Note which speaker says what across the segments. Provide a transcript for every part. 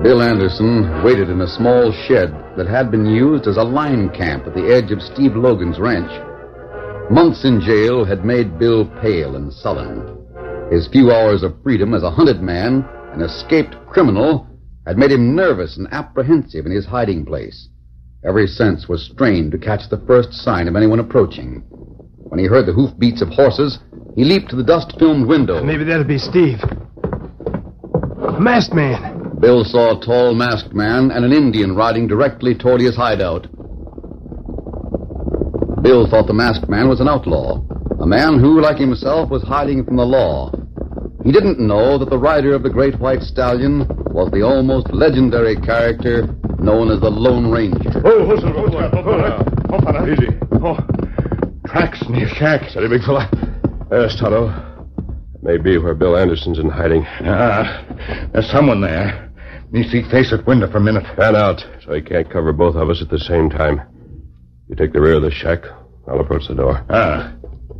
Speaker 1: Bill Anderson waited in a small shed that had been used as a line camp at the edge of Steve Logan's ranch. Months in jail had made Bill pale and sullen. His few hours of freedom as a hunted man, an escaped criminal, had made him nervous and apprehensive in his hiding place. Every sense was strained to catch the first sign of anyone approaching. When he heard the hoofbeats of horses, he leaped to the dust-filmed window.
Speaker 2: Maybe that'll be Steve. A masked man.
Speaker 1: Bill saw a tall masked man and an Indian riding directly toward his hideout. Bill thought the masked man was an outlaw, a man who, like himself, was hiding from the law. He didn't know that the rider of the Great White Stallion was the almost legendary character known as the Lone Ranger.
Speaker 3: Easy. Oh, tracks near shack.
Speaker 4: Steady, big fella. There's Tonto. It may be where Bill Anderson's in hiding.
Speaker 3: There's someone there. Me see face at window for a minute.
Speaker 4: Fan out, so he can't cover both of us at the same time. You take the rear of the shack. I'll approach the door. Are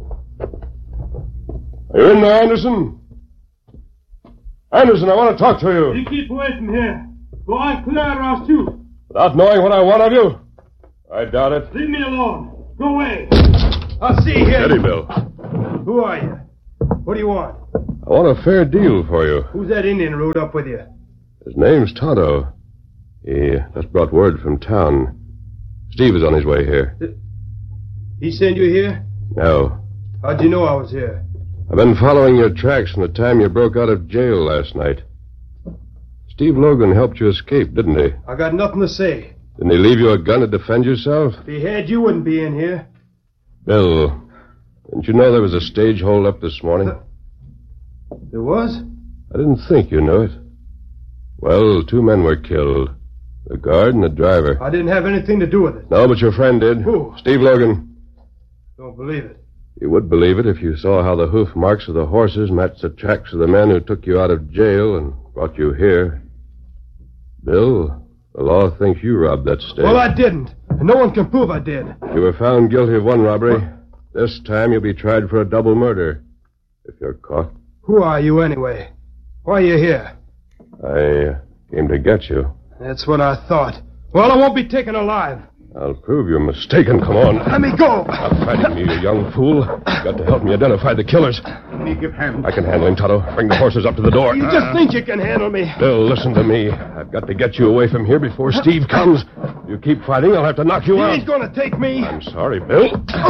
Speaker 4: you in there, Anderson? Anderson, I want to talk to you.
Speaker 5: You keep away from here. Go on, clear or I'll shoot.
Speaker 4: Without knowing what I want of you? I doubt it.
Speaker 5: Leave me alone. Go away.
Speaker 2: I'll see him.
Speaker 4: Steady, Bill.
Speaker 2: Who are you? What do you want?
Speaker 4: I want a fair deal for you.
Speaker 2: Who's that Indian rode up with you?
Speaker 4: His name's Tonto. He just brought word from town. Steve is on his way here.
Speaker 2: He sent you here?
Speaker 4: No.
Speaker 2: How'd you know I was here?
Speaker 4: I've been following your tracks from the time you broke out of jail last night. Steve Logan helped you escape, didn't he?
Speaker 2: I got nothing to say.
Speaker 4: Didn't he leave you a gun to defend yourself?
Speaker 2: If he had, you wouldn't be in here.
Speaker 4: Bill, didn't you know there was a stage hold up this morning?
Speaker 2: There was?
Speaker 4: I didn't think you knew it. Well, 2 men were killed. The guard and the driver.
Speaker 2: I didn't have anything to do with it.
Speaker 4: No, but your friend did.
Speaker 2: Who?
Speaker 4: Steve Logan.
Speaker 2: Don't believe it.
Speaker 4: You would believe it if you saw how the hoof marks of the horses matched the tracks of the men who took you out of jail and brought you here. Bill, the law thinks you robbed that stage.
Speaker 2: Well, I didn't. And no one can prove I did.
Speaker 4: You were found guilty of one robbery. This time you'll be tried for a double murder. If you're caught.
Speaker 2: Who are you, anyway? Why are you here?
Speaker 4: I came to get you.
Speaker 2: That's what I thought. Well, I won't be taken alive.
Speaker 4: I'll prove you're mistaken. Come on.
Speaker 2: Let me go.
Speaker 4: Stop fighting me, you young fool. You've got to help me identify the killers.
Speaker 3: Me give hand.
Speaker 4: I can handle him, Tonto. Bring the horses up to the door.
Speaker 2: You just think you can handle me.
Speaker 4: Bill, listen to me. I've got to get you away from here before Steve comes. If you keep fighting, I'll have to knock you
Speaker 2: He
Speaker 4: out.
Speaker 2: ain't gonna take me.
Speaker 4: I'm sorry, Bill.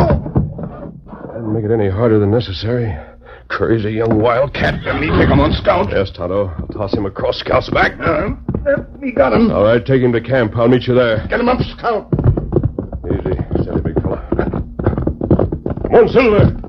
Speaker 4: Didn't make it any harder than necessary. Crazy young wildcat.
Speaker 3: Let me take him on Scout.
Speaker 4: Yes, Tonto. I'll toss him across Scout's back.
Speaker 3: Me got him.
Speaker 4: All right, take him to camp. I'll meet you there.
Speaker 3: Get him up, Scout.
Speaker 4: Easy. Steady, big fella. Come on, Silver.